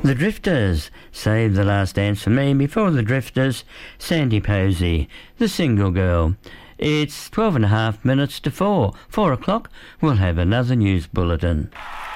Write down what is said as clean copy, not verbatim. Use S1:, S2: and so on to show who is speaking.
S1: The Drifters, Save the Last Dance for Me. Before the Drifters, Sandy Posey, The Single Girl. It's 12 and a half minutes to 4. 4 o'clock, we'll have another news bulletin.